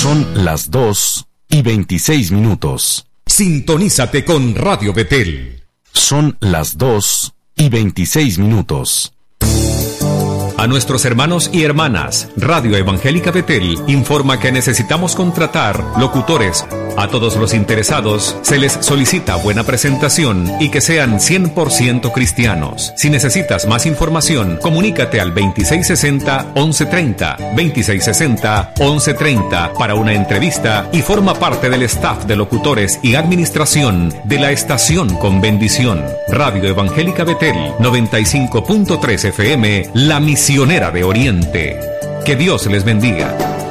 Son las 2:26. Sintonízate con Radio Betel. Son las 2:26. A nuestros hermanos y hermanas, Radio Evangélica Betel informa que necesitamos contratar locutores. A todos los interesados se les solicita buena presentación y que sean 100% cristianos. Si necesitas más información, comunícate al 2660-1130, 2660-1130 para una entrevista y forma parte del staff de locutores y administración de la estación con bendición. Radio Evangélica Betel, 95.3 FM, la misionera de Oriente. Que Dios les bendiga.